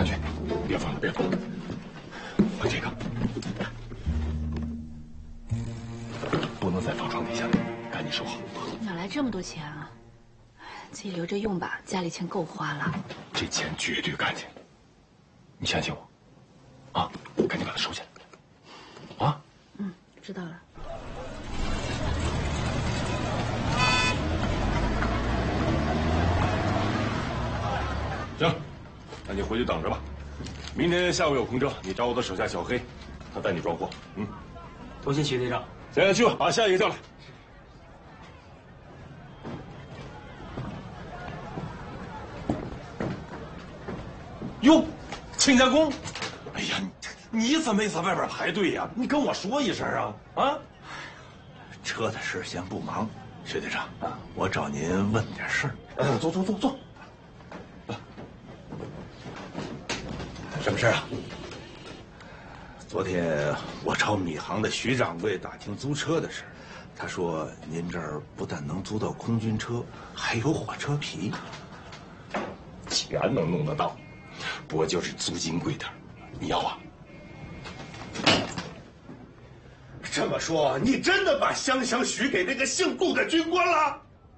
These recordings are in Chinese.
下去，别放了，别放了，放这个，不能再放床底下了，赶紧收好。 哪来这么多钱啊？自己留着用吧，家里钱够花了。 这钱绝对干净，你相信我，啊，赶紧把它收起来，啊。 嗯，知道了。 行，那你回去等着吧。明天下午有空车，你找我的手下小黑，他带你装货。嗯， 多谢徐队长。 现在去吧，把下一个叫来。哟，亲家公，哎呀，你怎么也在外边排队呀？你跟我说一声啊！啊， 车的事先不忙，徐队长，我找您问点事儿。 坐坐坐坐。 什么事啊？昨天我找米行的徐掌柜打听租车的事，他说您这儿不但能租到空军车，还有火车皮， 全能弄得到，不过就是租金贵点。你要啊？ 这么说，你真的把香香许给那个姓顾的军官了？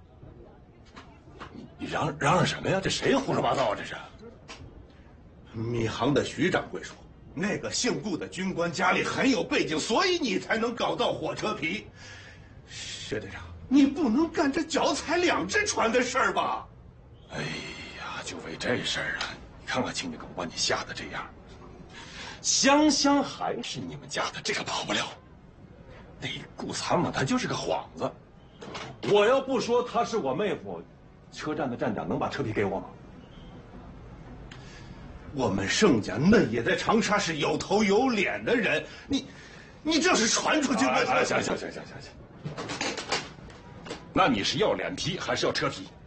你嚷嚷什么呀？这谁胡说八道啊？这是。 米行的徐掌柜说，那个姓顾的军官家里很有背景，所以你才能搞到火车皮。薛队长，你不能干这脚踩两只船的事儿吧？ 哎呀，就为这事儿啊！你看看亲家公把你吓得这样，香香还是你们家的，这个跑不了。那顾参嘛，他就是个幌子。我要不说他是我妹夫，车站的站长能把车皮给我吗？ 我们盛家那也在长沙是有头有脸的人，你这是传出去的。 行，那你是要脸皮还是要车皮？